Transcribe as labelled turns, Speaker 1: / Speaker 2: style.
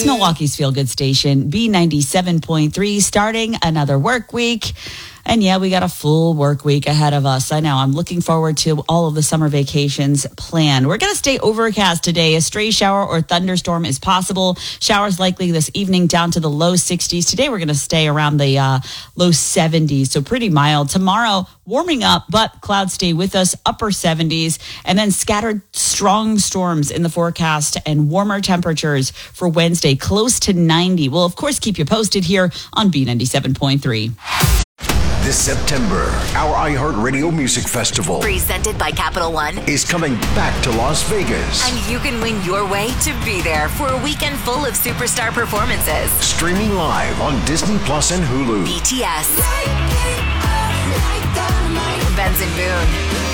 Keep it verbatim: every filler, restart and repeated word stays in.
Speaker 1: It's Milwaukee's Feel Good Station, B ninety-seven point three, starting another work week. And yeah, we got a full work week ahead of us. I know. I'm looking forward to all of the summer vacations planned. We're going to stay overcast today. A stray shower or thunderstorm is possible. Showers likely this evening down to the low sixties. Today, we're going to stay around the uh, low seventies, so pretty mild. Tomorrow, warming up, but clouds stay with us, upper seventies, and then scattered strong storms in the forecast and warmer temperatures for Wednesday, close to ninety. We'll, of course, keep you posted here on B ninety-seven point three.
Speaker 2: This September, our iHeartRadio Music Festival,
Speaker 3: presented by Capital One,
Speaker 2: is coming back to Las Vegas.
Speaker 3: And you can win your way to be there for a weekend full of superstar performances.
Speaker 2: Streaming live on Disney Plus and Hulu.
Speaker 3: B T S, Benson Boone,